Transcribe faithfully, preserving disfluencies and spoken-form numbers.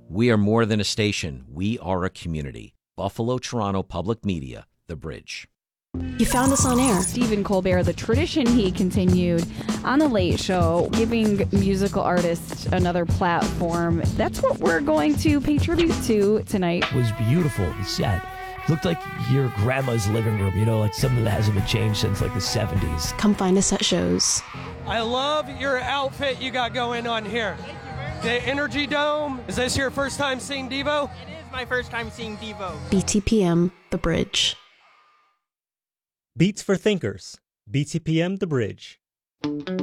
We are more than a station. We are a community. Buffalo, Toronto Public Media, The Bridge. You found us on air. Stephen Colbert, the tradition he continued on The Late Show, giving musical artists another platform. That's what we're going to pay tribute to tonight. It was beautiful, the set. Looked like your grandma's living room, you know, like something that hasn't been changed since like the seventies. Come find us at shows. I love your outfit you got going on here. The Energy Dome. Is this your first time seeing Devo? It is my first time seeing Devo. B T P M, The Bridge. Beats for Thinkers. B T P M, The Bridge.